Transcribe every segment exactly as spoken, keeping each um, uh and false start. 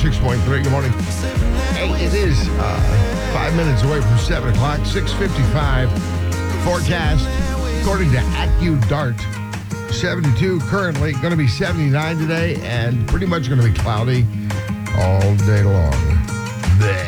six point three. Good morning. Hey, it is uh, five minutes away from seven o'clock, six fifty-five. Forecast, according to AccuDart, seventy-two currently, going to be seventy-nine today, and pretty much going to be cloudy all day long. Bleh.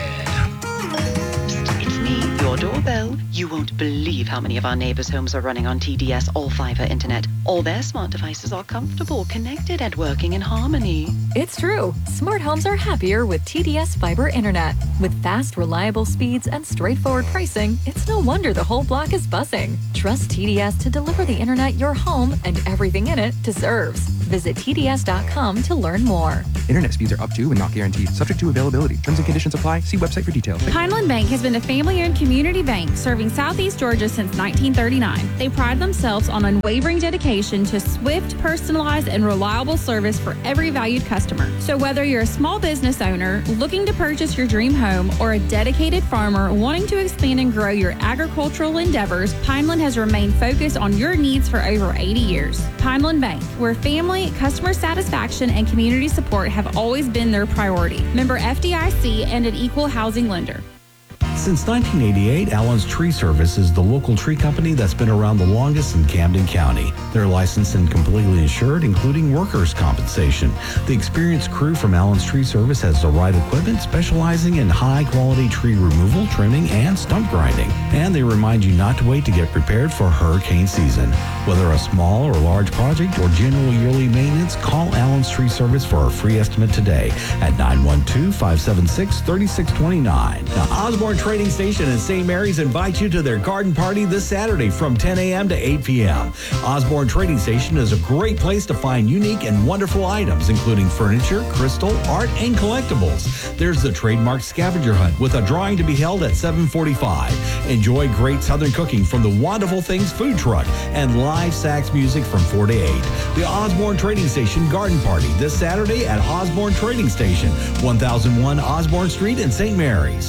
It's me, your doorbell. You won't believe how many of our neighbors' homes are running on T D S all-fiber internet. All their smart devices are comfortable, connected, and working in harmony. It's true. Smart homes are happier with T D S Fiber Internet. With fast, reliable speeds and straightforward pricing, it's no wonder the whole block is buzzing. Trust T D S to deliver the internet your home and everything in it deserves. Visit T D S dot com to learn more. Internet speeds are up to and not guaranteed. Subject to availability. Terms and conditions apply. See website for details. Pineland Bank has been a family-owned community bank serving Southeast Georgia since nineteen thirty-nine. They pride themselves on unwavering dedication to swift, personalized, and reliable service for every valued customer. So whether you're a small business owner looking to purchase your dream home or a dedicated farmer wanting to expand and grow your agricultural endeavors, Pineland has remained focused on your needs for over eighty years. Pineland Bank, where family, customer satisfaction, and community support have always been their priority. Member F D I C and an equal housing lender. Since nineteen eighty-eight, Allen's Tree Service is the local tree company that's been around the longest in Camden County. They're licensed and completely insured, including workers' compensation. The experienced crew from Allen's Tree Service has the right equipment, specializing in high-quality tree removal, trimming, and stump grinding. And they remind you not to wait to get prepared for hurricane season. Whether a small or large project or general yearly maintenance, call Allen's Tree Service for a free estimate today at nine one two, five seven six, three six two nine. Now, Osborne Trading Station in Saint Mary's invites you to their garden party this Saturday from ten a.m. to eight p.m. Osborne Trading Station is a great place to find unique and wonderful items, including furniture, crystal, art, and collectibles. There's the trademark scavenger hunt with a drawing to be held at seven forty-five. Enjoy great Southern cooking from the Wonderful Things food truck and live sax music from four to eight. The Osborne Trading Station Garden Party this Saturday at Osborne Trading Station, one thousand one Osborne Street in Saint Mary's.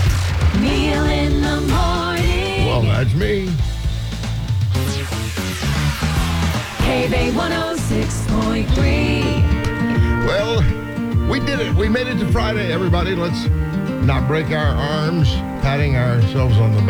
Neil in the morning. Well, that's me. K B one oh six point three. Well, we did it. We made it to Friday, everybody. Let's not break our arms, patting ourselves on the back.